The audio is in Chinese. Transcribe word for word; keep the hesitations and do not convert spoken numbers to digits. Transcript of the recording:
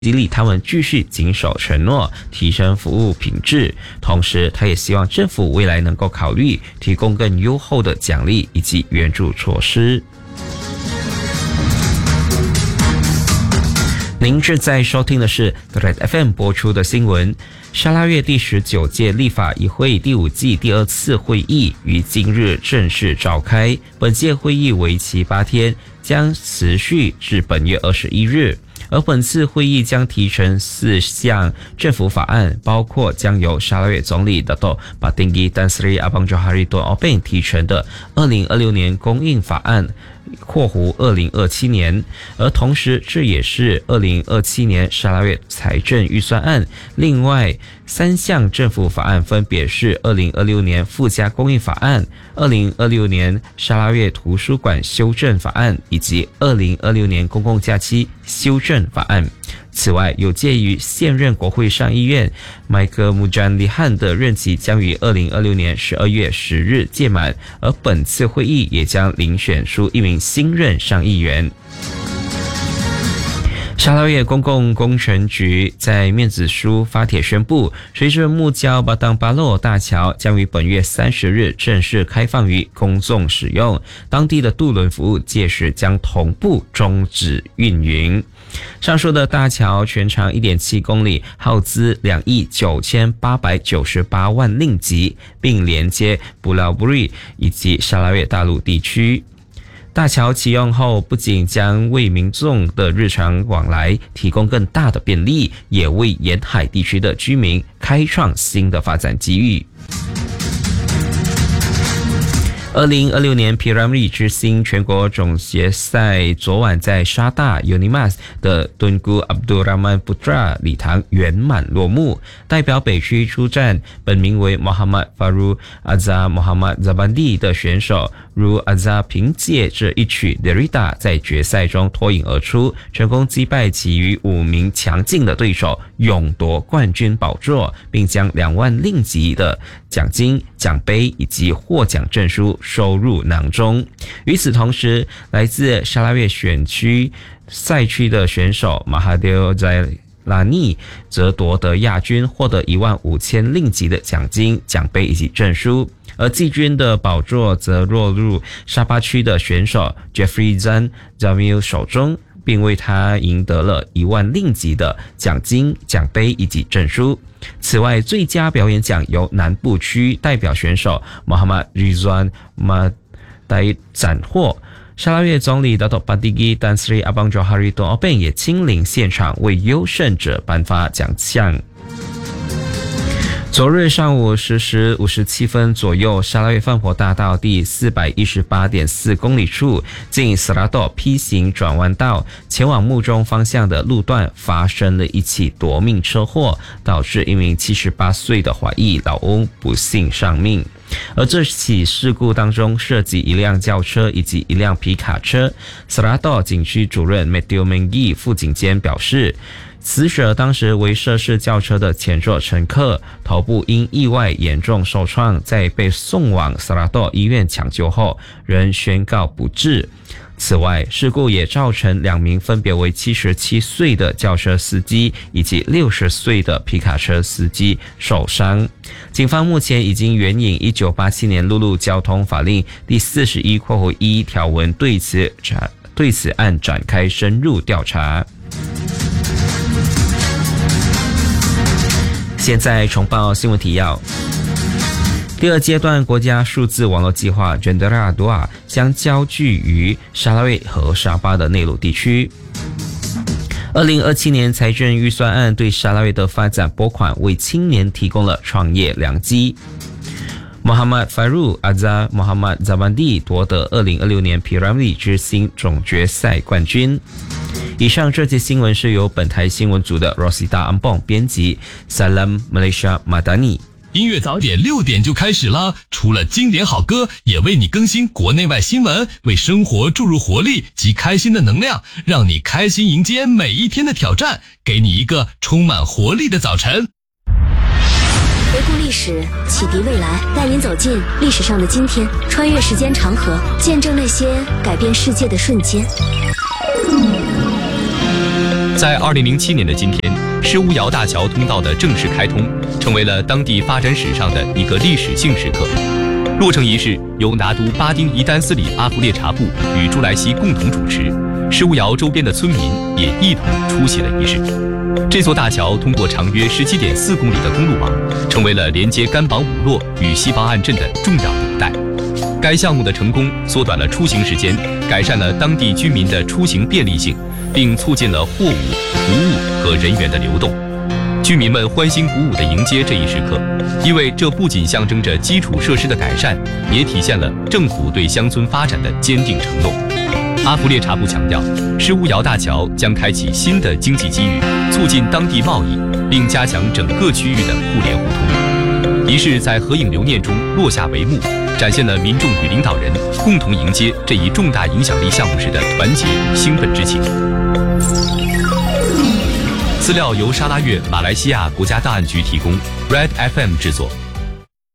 激励他们继续谨守承诺，提升服务品质。同时，他也希望政府未来能够考虑提供更优厚的奖励以及援助措施。您正在收听的是 Red F M 播出的新闻。沙拉越第十九届立法议会第五季第二次会议于今日正式召开，本届会议为期八天，将持续至本月二十一日。而本次会议将提成四项政府法案，包括将由沙拉越总理 Dato' Patinggi Tan Sri Abang Johari Tun Openg 提成的二零二六年供应法案括弧二零二七年，而同时这也是二零二七年沙拉越财政预算案。另外三项政府法案分别是二零二六年附加供应法案、二零二六年沙拉越图书馆修正法案以及二零二六年公共假期修正法案。此外，有鉴于现任国会上议院麦克穆詹利汉的任期将于二零二六年十二月十日届满，而本次会议也将遴选出一名新任上议员。沙拉越公共工程局在面子书发帖宣布，随着木礁巴当巴洛大桥将于本月三十日正式开放于公众使用，当地的渡轮服务届时将同步终止运营。上述的大桥全长 一点七公里，耗资两亿九千八百九十八万令吉，并连接布劳布瑞以及沙拉越大陆地区。大桥启用后，不仅将为民众的日常往来提供更大的便利，也为沿海地区的居民开创新的发展机遇。二零二六年 P R A M R I 之星全国总决赛昨晚在沙大 Unimas 的敦姑 Abdul Rahman Putra 礼堂圆满落幕。代表北区出战本名为 Muhammad Faru Azhar Muhammad Zabandi 的选手 Ru Azhar 凭借这一曲 Derrida 在决赛中脱颖而出，成功击败其余五名强劲的对手，勇夺冠军宝座，并将两万令吉的奖金、奖杯以及获奖证书收入囊中。与此同时，来自沙拉越选区赛区的选手马哈迪在拉尼则夺得亚军，获得一万五千令吉的奖金、奖杯以及证书。而季军的宝座则落入沙巴区的选手 Jeffrey Zan Jamil 手中，并为他赢得了一万令吉的奖金、奖杯以及证书。此外，最佳表演奖由南部区代表选手 Muhammad Rizwan Madai 斩获。沙拉越总理 Dato' Patinggi Tan Sri Abang Johari Tun Openg 也亲临现场为优胜者颁发奖项。昨日上午十时五十七分左右，沙拉越放火大道第 四百一十八点四公里处，经 Serado P 型转弯道前往木中方向的路段发生了一起夺命车祸，导致一名七十八岁的华裔老翁不幸丧命。而这起事故当中涉及一辆轿车以及一辆皮卡车。Serado 警区主任 Matthew Mengi 副警监表示，死者当时为涉事轿车的前座乘客，头部因意外严重受创，在被送往 Serado 医院抢救后仍宣告不治。此外，事故也造成两名分别为七十七岁的轿车司机以及六十岁的皮卡车司机受伤。警方目前已经援引一九八七年陆路交通法令第四十一括弧一条文对此对此案展开深入调查。现在重报新闻提要。第二阶段国家数字网络计划 Jendela 二将焦聚于沙拉越和沙巴的内陆地区。二零二七年财政预算案对沙拉越的发展拨款，为青年提供了创业良机。Muhammad Faru Azhar Muhammad Zabandi 夺得二零二六年 P R A M R I 之星总决赛冠军。以上这节新闻是由本台新闻组的 Rosita Ampong 编辑。Salam Malaysia Madani。 音乐早点六点就开始啦，除了经典好歌，也为你更新国内外新闻，为生活注入活力及开心的能量，让你开心迎接每一天的挑战，给你一个充满活力的早晨。 回顾历史，启迪未来，带您走进历史上的今天，穿越时间长河，见证那些改变世界的瞬间。 在二零零七年的今天，施巫瑶大桥通道的正式开通，成为了当地发展史上的一个历史性时刻。落成仪式由拿督巴丁伊丹斯里阿弗列查布与朱莱西共同主持，施巫瑶周边的村民也一同出席了仪式。这座大桥通过长约 十七点四公里的公路网，成为了连接甘榜五落与西邦岸镇的重要纽带。该项目的成功缩短了出行时间，改善了当地居民的出行便利性，并促进了货物、服务和人员的流动。居民们欢欣鼓舞地迎接这一时刻，因为这不仅象征着基础设施的改善，也体现了政府对乡村发展的坚定承诺。阿弗列查布强调，施巫瑶大桥将开启新的经济机遇，促进当地贸易，并加强整个区域的互联互通。仪式在合影留念中落下帷幕，展现了民众与领导人共同迎接这一重大影响力项目时的团结与兴奋之情。资料由沙拉越马来西亚国家档案局提供 ，Red F M 制作。